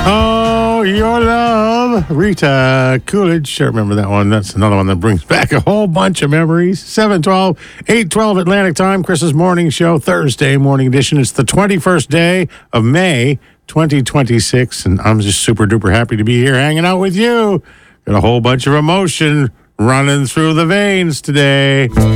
Oh, Your Love, Rita Coolidge. I remember that one. That's another one that brings back a whole bunch of memories. 7:12, 8:12 Atlantic time. Chris's morning show, Thursday morning edition. It's the 21st day of May, 2026, and I'm just super duper happy to be here hanging out with you. Got a whole bunch of emotion running through the veins today.